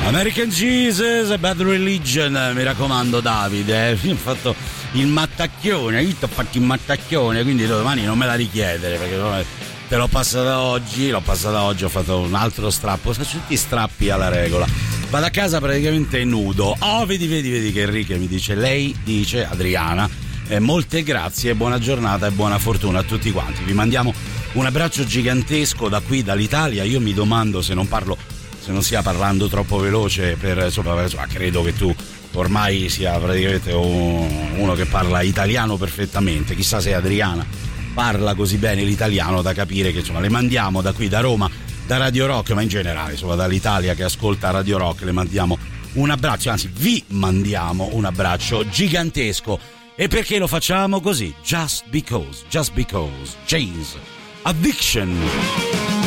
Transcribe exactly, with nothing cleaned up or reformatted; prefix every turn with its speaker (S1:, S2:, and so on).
S1: American Jesus, Bad Religion, mi raccomando Davide, eh. Ho fatto il mattacchione, io ti ho fatto il mattacchione, quindi domani non me la richiedere perché te l'ho passata oggi, l'ho passata oggi, ho fatto un altro strappo, sono tutti strappi alla regola. Vado a casa praticamente nudo. Oh, vedi, vedi, vedi che Enrique mi dice, lei dice, Adriana, eh, molte grazie, buona giornata e buona fortuna a tutti quanti. Vi mandiamo un abbraccio gigantesco da qui, dall'Italia. Io mi domando se non parlo, se non stia parlando troppo veloce per, insomma, insomma credo che tu ormai sia praticamente uno che parla italiano perfettamente. Chissà se Adriana parla così bene l'italiano da capire che insomma le mandiamo da qui, da Roma, da Radio Rock, ma in generale insomma dall'Italia che ascolta Radio Rock, le mandiamo un abbraccio, anzi vi mandiamo un abbraccio gigantesco. E perché lo facciamo così? Just because, just because. Chains, Addiction.